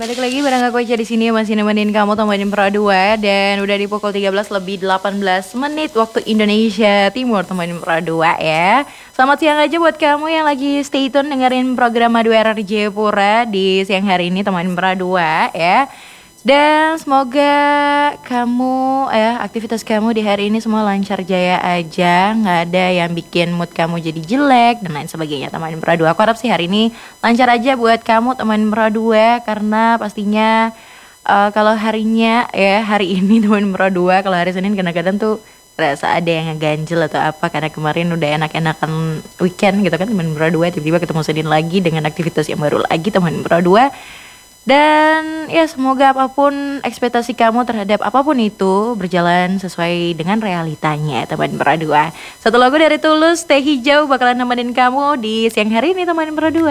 Balik lagi bareng aku Ica di sini masih nemenin kamu temenin Pro 2 dan udah di pukul 13 lebih 18 menit waktu Indonesia Timur temenin Pro 2 ya. Selamat siang aja buat kamu yang lagi stay tune dengerin program Madu RR Jayapura di siang hari ini temenin Pro 2 ya. Dan semoga kamu aktivitas kamu di hari ini semua lancar jaya aja, nggak ada yang bikin mood kamu jadi jelek dan lain sebagainya teman Pro 2. Aku harap sih hari ini lancar aja buat kamu teman Pro 2 karena pastinya kalau harinya ya hari ini teman Pro 2 kalau hari Senin kadang-kadang tuh rasa ada yang ngeganjel atau apa karena kemarin udah enak-enakan weekend gitu kan teman Pro 2 tiba-tiba ketemu Senin lagi dengan aktivitas yang baru lagi teman Pro 2. Dan ya semoga apapun ekspektasi kamu terhadap apapun itu berjalan sesuai dengan realitanya teman Pro 2. Satu lagu dari Tulus, Teh Hijau bakalan nemenin kamu di siang hari ini teman Pro 2.